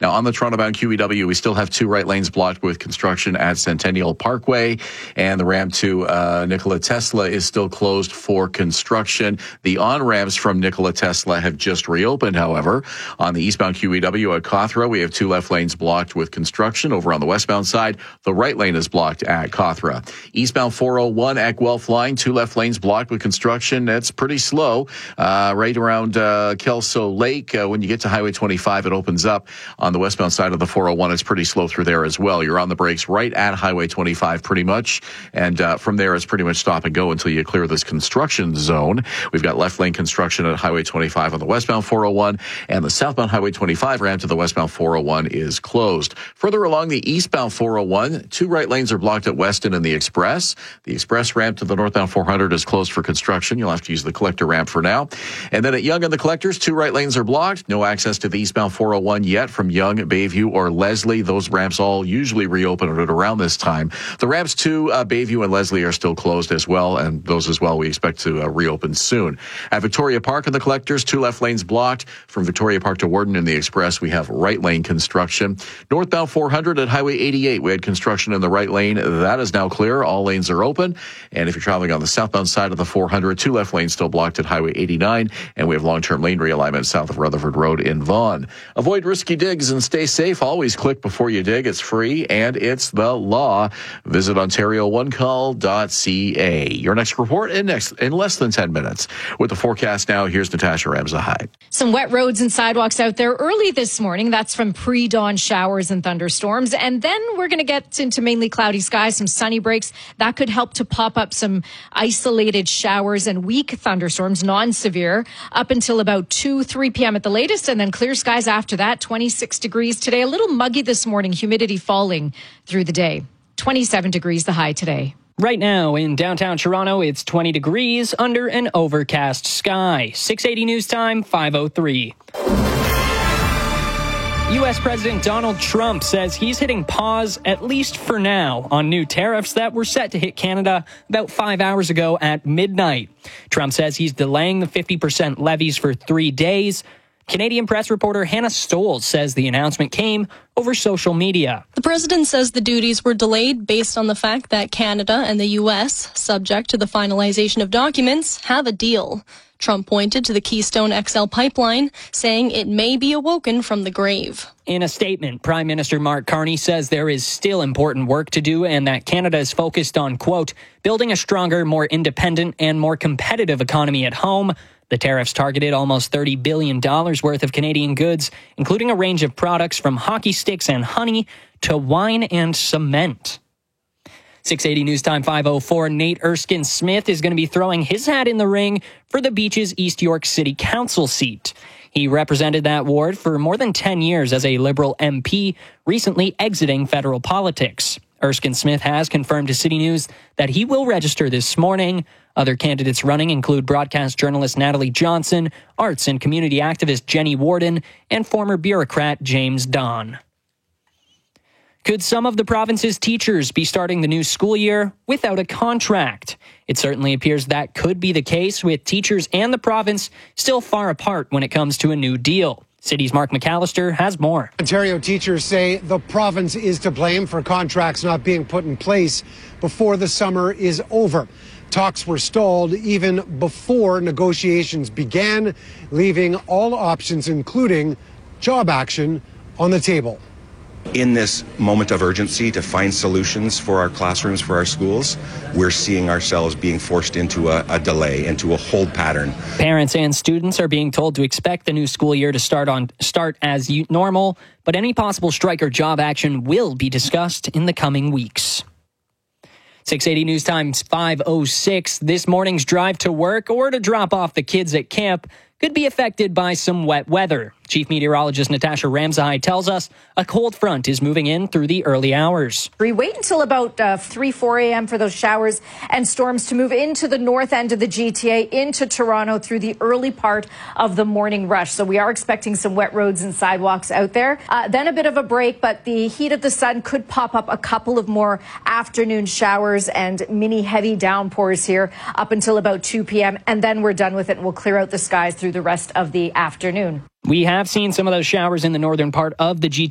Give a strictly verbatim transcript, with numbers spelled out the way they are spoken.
Now, on the Toronto-bound Q E W, we still have two right lanes blocked with construction at Centennial Parkway, and the ramp to uh, Nikola Tesla is still closed for construction. The on-ramps from Nikola Tesla have just reopened, however. On the eastbound Q E W at Cawthra, we have two left lanes blocked with construction. Over on the westbound side, the right lane is blocked at Cawthra. Eastbound four oh one at Guelph Line, two left lanes blocked with construction. That's pretty slow. Uh, right around uh, Kelso Lake, uh, when you get to Highway twenty-five, it opens up. On the westbound side of the four oh one, it's pretty slow through there as well. You're on the brakes right at Highway twenty-five pretty much. And uh, from there, it's pretty much stop and go until you clear this construction zone. We've got left lane construction at Highway twenty-five on the westbound four oh one, and the southbound Highway twenty-five ramp to the westbound four oh one is closed. Further along the eastbound four oh one, two right lanes are blocked at Weston and the Express. The Express ramp to the northbound four hundred is closed for construction. You'll have to use the collector ramp for now. And then at Yonge and the Collectors, two right lanes are blocked. No access to the eastbound four oh one yet from Yonge, Bayview, or Leslie. Those ramps all usually reopen at around this time. The ramps to uh, Bayview and Leslie are still closed as well, and those as well we expect to uh, reopen soon. At Victoria Park and the Collectors, two left lanes blocked. From Victoria Park to Warden in the Express, we have right lane construction. Northbound four hundred at Highway eighty-eight, we had construction in the right lane. That is now clear. All lanes are open. And if you're traveling on the southbound side of the four hundred, two left lanes still blocked at Highway eighty-nine, and we have long-term lane realignment south of Rutherford Road in Vaughan. Avoid risky digs and stay safe. Always click before you dig. It's free and it's the law. Visit ontario one call dot c a. Your next report in next in less than ten minutes. With the forecast now, here's Natasha Ramzahide. Some wet roads and sidewalks out there early this morning. That's from pre-dawn showers and thunderstorms. And then we're going to get into mainly cloudy skies, some sunny breaks. That could help to pop up some isolated showers and weak thunderstorms, non-severe, up until about two, three p.m. at the latest. And then clear skies after that, twenty-six degrees today. A little muggy this morning, humidity falling through the day. twenty-seven degrees the high today. Right now in downtown Toronto, it's twenty degrees under an overcast sky. six eighty news time, five oh three. U S President Donald Trump says he's hitting pause, at least for now, on new tariffs that were set to hit Canada about five hours ago at midnight. Trump says he's delaying the fifty percent levies for three days. Canadian press reporter Hannah Stoll says the announcement came over social media. The president says the duties were delayed based on the fact that Canada and the U S, subject to the finalization of documents, have a deal. Trump pointed to the Keystone X L pipeline, saying it may be awoken from the grave. In a statement, Prime Minister Mark Carney says there is still important work to do and that Canada is focused on, quote, building a stronger, more independent and more competitive economy at home. The tariffs targeted almost thirty billion dollars worth of Canadian goods, including a range of products from hockey sticks and honey to wine and cement. six eighty News Time five oh four, Nate Erskine Smith is going to be throwing his hat in the ring for the Beach's East York City Council seat. He represented that ward for more than ten years as a Liberal M P, recently exiting federal politics. Erskine Smith has confirmed to City News that he will register this morning. Other candidates running include broadcast journalist Natalie Johnson, arts and community activist Jenny Warden, and former bureaucrat James Don. Could some of the province's teachers be starting the new school year without a contract? It certainly appears that could be the case, with teachers and the province still far apart when it comes to a new deal. City's Mark McAllister has more. Ontario teachers say the province is to blame for contracts not being put in place before the summer is over. Talks were stalled even before negotiations began, leaving all options, including job action, on the table. In this moment of urgency to find solutions for our classrooms, for our schools, we're seeing ourselves being forced into a, a delay, into a hold pattern. Parents and students are being told to expect the new school year to start on start as normal, but any possible strike or job action will be discussed in the coming weeks. six eighty News Times five oh six. This morning's drive to work or to drop off the kids at camp could be affected by some wet weather. Chief Meteorologist Natasha Ramzahide tells us a cold front is moving in through the early hours. We wait until about uh, three, four a.m. for those showers and storms to move into the north end of the G T A, into Toronto through the early part of the morning rush. So we are expecting some wet roads and sidewalks out there. Uh, then a bit of a break, but the heat of the sun could pop up a couple of more afternoon showers and mini heavy downpours here up until about two p.m. And then we're done with it and we'll clear out the skies through the rest of the afternoon. We have seen some of those showers in the northern part of the G T A.